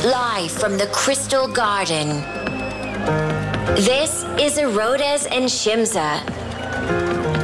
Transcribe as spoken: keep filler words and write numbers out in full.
live from the Crystal Garden. This is Herodes and Shimza.